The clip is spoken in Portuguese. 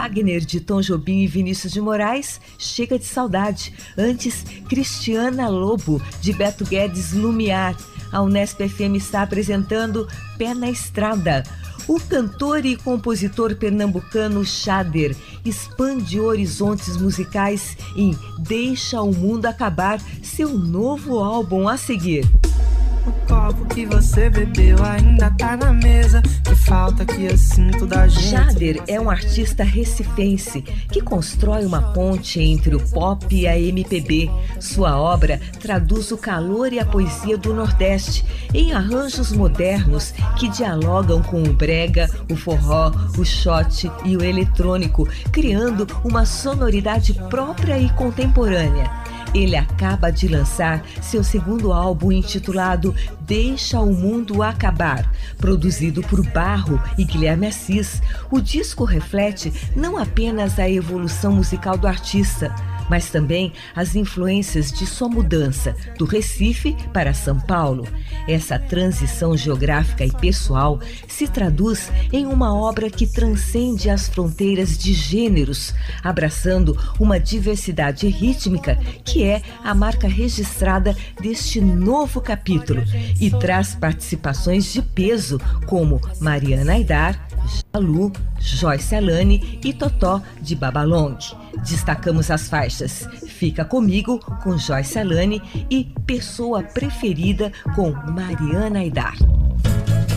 Wagner, de Tom Jobim e Vinícius de Moraes, Chega de Saudade. Antes, Cristiana Lobo, de Beto Guedes, Lumiar. A Unesp FM está apresentando Pé na Estrada. O cantor e compositor pernambucano Xader expande horizontes musicais em Deixa o Mundo Acabar, seu novo álbum a seguir. O copo que você bebeu ainda tá na mesa. Que falta que eu sinto da gente. Xader é um artista recifense que constrói uma ponte entre o pop e a MPB. Sua obra traduz o calor e a poesia do Nordeste em arranjos modernos que dialogam com o brega, o forró, o shot e o eletrônico, criando uma sonoridade própria e contemporânea. Ele acaba de lançar seu segundo álbum intitulado Deixa o Mundo Acabar. Produzido por Barro e Guilherme Assis, o disco reflete não apenas a evolução musical do artista, mas também as influências de sua mudança do Recife para São Paulo. Essa transição geográfica e pessoal se traduz em uma obra que transcende as fronteiras de gêneros, abraçando uma diversidade rítmica que é a marca registrada deste novo capítulo e traz participações de peso como Mariana Aidar, Jalu, Joyce Alane e Totó de Babalong. Destacamos as faixas Fica Comigo, com Joyce Alane, e Pessoa Preferida, com Mariana Aidar.